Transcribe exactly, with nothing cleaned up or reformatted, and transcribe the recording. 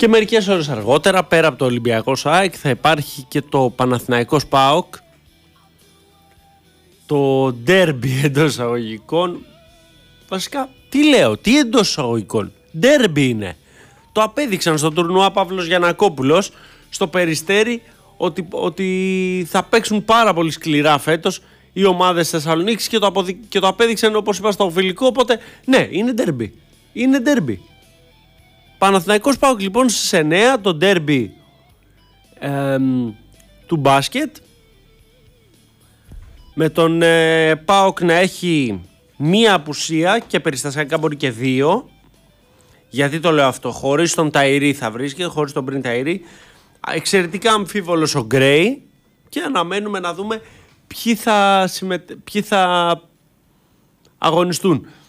Και μερικές ώρες αργότερα, πέρα από το Ολυμπιακός ΑΕΚ, θα υπάρχει και το Παναθηναϊκός ΠΑΟΚ, το ντέρμπι εντός εισαγωγικών. Βασικά, τι λέω, τι εντός εισαγωγικών, ντέρμπι είναι. Το απέδειξαν στο τουρνουά Παύλος Γιαννακόπουλος στο Περιστέρι ότι, ότι θα παίξουν πάρα πολύ σκληρά φέτος οι ομάδες Θεσσαλονίκης και το, αποδει... και το απέδειξαν, όπως είπα, στο φιλικό. Οπότε ναι, είναι ντέρμπι. Είναι ντέρμπι. Παναθηναϊκός ΠΑΟΚ λοιπόν στις εννέα, το ντέρμπι ε, του μπάσκετ, με τον ε, ΠΑΟΚ να έχει μία απουσία και περιστασιακά μπορεί και δύο. Γιατί το λέω αυτό, χωρίς τον Ταϊρή θα βρίσκεται, χωρίς τον Πριν Ταϊρή. Εξαιρετικά αμφίβολος ο Γκρέι και αναμένουμε να δούμε ποιοι θα, συμμετ... ποιοι θα αγωνιστούν.